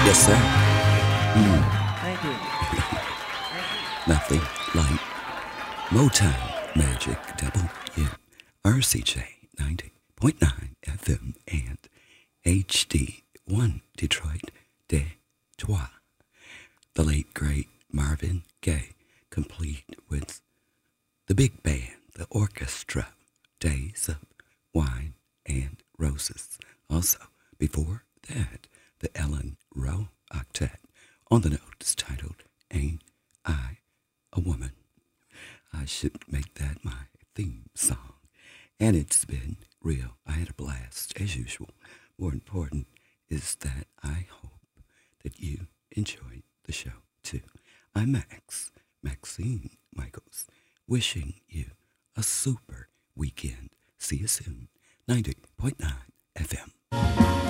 Yes, sir. Thank you. Nothing like Motown Magic WRCJ 90.9 FM and HD1 Detroit Detroit. The late great Marvin Gaye, complete with the big band, the orchestra, Days of Wine and Roses. Also, before that, the Ellen Rowe Octet on the notes titled Ain't I a Woman? I should make that my theme song. And it's been real. I had a blast, as usual. More important is that I hope that you enjoyed the show too. I'm Maxine Michaels, wishing you a super weekend. See you soon. 90.9 FM.